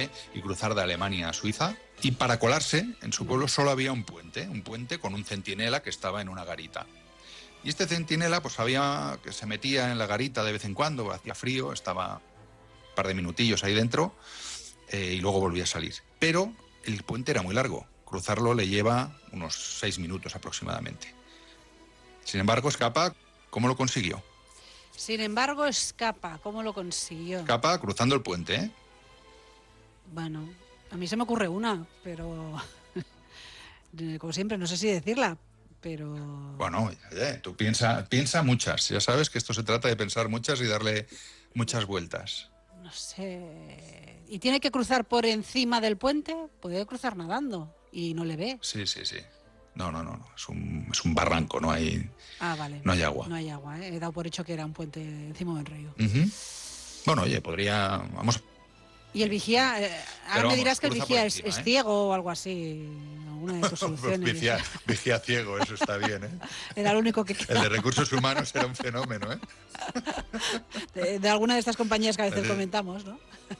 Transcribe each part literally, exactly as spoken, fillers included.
Chile y cruzar de Alemania a Suiza. Y para colarse, en su pueblo solo había un puente, un puente con un centinela que estaba en una garita. Y este centinela pues sabía que se metía en la garita de vez en cuando, hacía frío, estaba un par de minutillos ahí dentro eh, y luego volvía a salir. Pero el puente era muy largo, cruzarlo le lleva unos seis minutos aproximadamente. Sin embargo, escapa, ¿cómo lo consiguió? Sin embargo, escapa, ¿cómo lo consiguió? Escapa cruzando el puente, ¿eh? Bueno, a mí se me ocurre una, pero como siempre, no sé si decirla, pero... Bueno, oye, tú piensa, piensa muchas. Ya sabes que esto se trata de pensar muchas y darle muchas vueltas. No sé... ¿Y tiene que cruzar por encima del puente? Puede cruzar nadando y no le ve. Sí, sí, sí. No, no, no, no. Es un, es un barranco, no hay, ah, vale. no hay agua. No hay agua, ¿eh? He dado por hecho que era un puente encima del río. Uh-huh. Bueno, oye, podría... Vamos... Y el vigía... Eh, ahora vamos, me dirás que el vigía encima, es, ¿eh? es ciego o algo así. Alguna de tus soluciones. vigía, vigía ciego, eso está bien, ¿eh? Era el único que quedaba. El de recursos humanos era un fenómeno, ¿eh? De, de alguna de estas compañías que a veces de... comentamos, ¿no?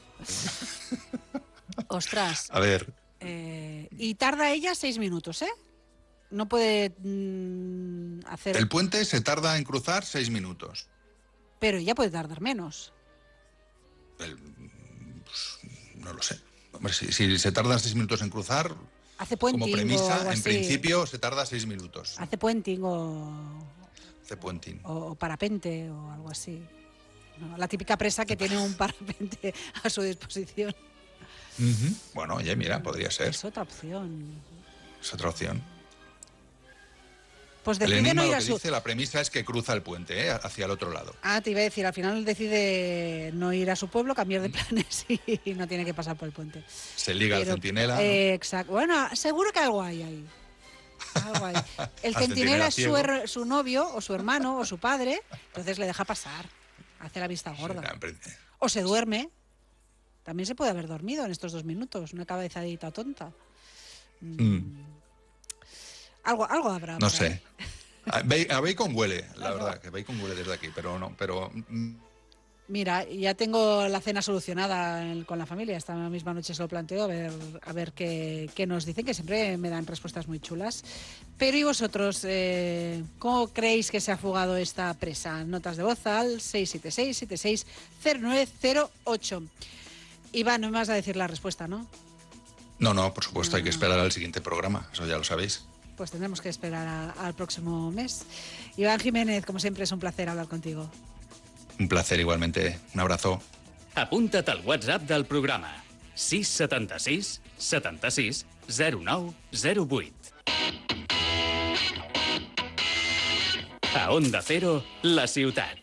Ostras. A ver. Eh, y tarda ella seis minutos, ¿eh? No puede mmm, hacer... El puente se tarda en cruzar seis minutos. Pero ella puede tardar menos. El, pues, no lo sé. Hombre, si, si se tarda seis minutos en cruzar, hace puenting como premisa, o en así. principio se tarda seis minutos. Hace puenting o... Hace puenting. O, o parapente o algo así. ¿No? La típica presa que tiene un parapente a su disposición. Uh-huh. Bueno, oye, mira, podría ser. Es otra opción. Es otra opción. Pues decide el enigma no ir lo a que su... dice, la premisa es que cruza el puente, ¿eh? Hacia el otro lado. Ah, te iba a decir, al final decide no ir a su pueblo, cambiar de planes y no tiene que pasar por el puente. Se liga Pero, al centinela. Eh, ¿no? Exacto. Bueno, seguro que algo hay ahí. Algo hay. El centinela es su, her- su novio o su hermano o su padre, entonces le deja pasar, hace la vista gorda. Sí, o se duerme. También se puede haber dormido en estos dos minutos, una cabezadita tonta. Mm. Mm. Algo, algo habrá. No sé. A bacon huele, la verdad, que bacon huele desde aquí, pero no, pero... Mira, ya tengo la cena solucionada con la familia. Esta misma noche se lo planteo a ver, a ver qué, qué nos dicen, que siempre me dan respuestas muy chulas. Pero ¿y vosotros? Eh, ¿Cómo creéis que se ha fugado esta presa? Notas de voz al seis siete seis, siete seis cero nueve cero ocho. Iván, no me vas a decir la respuesta, ¿no? No, no, por supuesto, no, hay que esperar al siguiente programa, eso ya lo sabéis. Pues tendremos que esperar a, al próximo mes. Iván Jiménez, como siempre, es un placer hablar contigo. Un placer igualmente. Un abrazo. Apunta't al WhatsApp del programa sis setanta sis setanta sis zero nou zero vuit. A Onda Cero, la ciutat.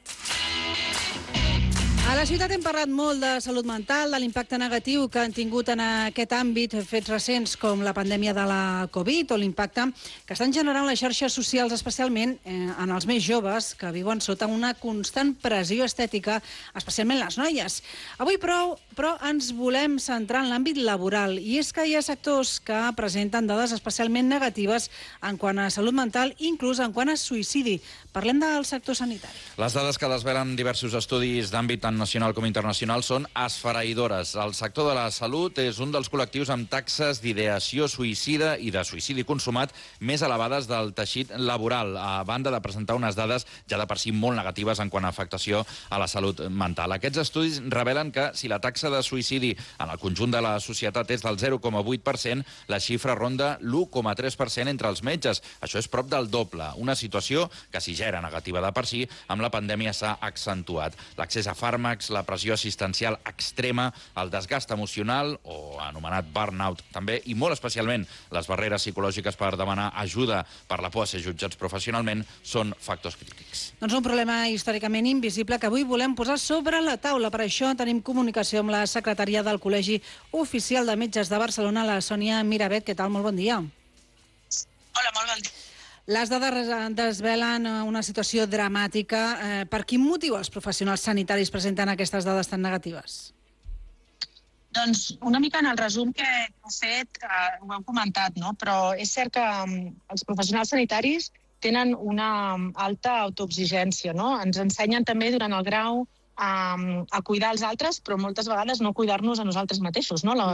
A la ciutat hem parlat molt de salut mental, de l'impacte negatiu que han tingut en aquest àmbit fets recents com la pandèmia de la Covid o l'impacte que estan generant les xarxes socials, especialment eh, en els més joves que viuen sota una constant pressió estètica, especialment les noies. Avui, però, però ens volem centrar en l'àmbit laboral i és que hi ha sectors que presenten dades especialment negatives en quant a salut mental, inclús en quant a suïcidi. Parlem del sector sanitari. Les dades que desvelen diversos estudis d'àmbit tant nacional com internacional són esfereïdores. El sector de la salut és un dels col·lectius amb taxes d'ideació suïcida i de suïcidi consumat més elevades del teixit laboral, a banda de presentar unes dades ja de per si molt negatives en quant a afectació a la salut mental. Aquests estudis revelen que si la taxa de suïcidi en el conjunt de la societat és del zero coma vuit per cent, la xifra ronda l'u coma tres per cent entre els metges. Això és prop del doble, una situació que si ja era negativa de per si, amb la pandèmia s'ha accentuat. L'accés a fàrmacs, la pressió assistencial extrema, el desgast emocional, o anomenat burnout també, i molt especialment les barreres psicològiques per demanar ajuda per la por a ser jutjats professionalment, són factors crítics. Doncs un problema històricament invisible que avui volem posar sobre la taula. Per això tenim comunicació amb la secretària del Col·legi Oficial de Metges de Barcelona, la Sònia Miravet. Què tal? Molt bon dia. Hola, molt bon dia. Les dades desvelen una situació dramàtica. Eh, per quin motiu els professionals sanitaris presenten aquestes dades tan negatives? Doncs una mica en el resum que heu fet, eh, ho heu comentat, no? Però és cert que um, els professionals sanitaris tenen una alta autoexigència, no? Ens ensenyen també durant el grau a, a cuidar els altres, però moltes vegades no cuidar-nos a nosaltres mateixos, no? La,